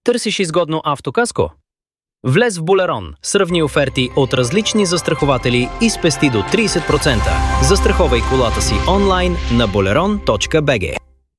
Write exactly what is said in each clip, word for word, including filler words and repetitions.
Търсиш изгодно автокаско? Влез в Болерон, сравни оферти от различни застрахователи и спести до трийсет процента. Застраховай колата си онлайн на болерон точка би джи.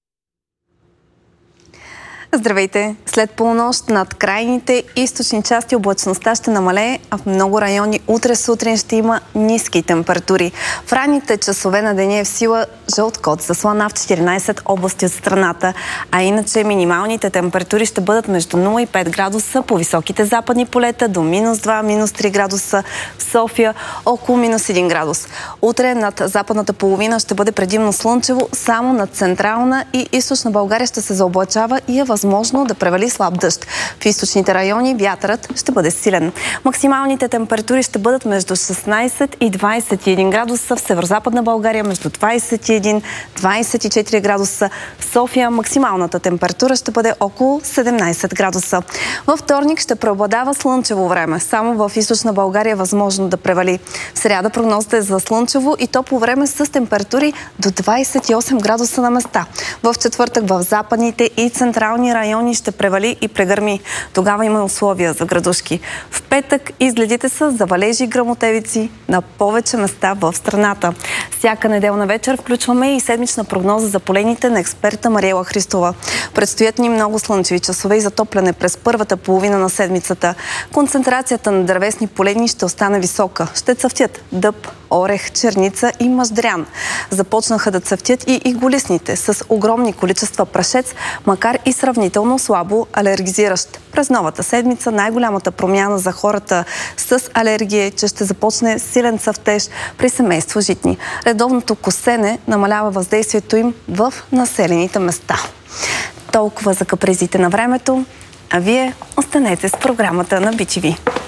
Здравейте! След полунощ над крайните източни части облачността ще намалее, а в много райони утре сутрин ще има ниски температури. В ранните часове на деня е в сила жълт код за слана в четиринайсет области от страната, а иначе минималните температури ще бъдат между нула и пет градуса по високите западни полета, до минус два, минус три градуса в София, около минус един градус. Утре над западната половина ще бъде предимно слънчево, само над централна и източна България ще се заоблачава и е възможно да превали слаб дъжд. В източните райони вятърът ще бъде силен. Максималните температури ще бъдат между шестнайсет и двайсет и един градуса, в северозападна България между двайсет и един и двайсет и четири градуса. В София максималната температура ще бъде около седемнайсет градуса. Във вторник ще преобладава слънчево време. Само в източна България е възможно да превали. В сряда прогнозата е за слънчево и топло време с температури до двайсет и осем градуса на места. В четвъртък в западните и централни райони ще превали и прегърми. Тогава има условия за градушки. В петък изгледите са за валежи и гръмотевици на повече места в страната. Всяка неделна вечер включваме и седмична прогноза за полените на експерта Мариела Христова. Предстоят ни много слънчеви часове и затопляне през първата половина на седмицата. Концентрацията на дървесни полени ще остане висока. Ще цъфтят дъб, орех, черница и мъждрян. Започнаха да цъфтят и иголистните с огромни количества прашец, макар и сравнително слабо алергизиращ. През новата седмица най-голямата промяна за хората с алергия е, че ще започне силен цъфтеж при семейство житни. Редовното косене намалява въздействието им в населените места. Толкова за капризите на времето, а вие останете с програмата на Би Ти Ви.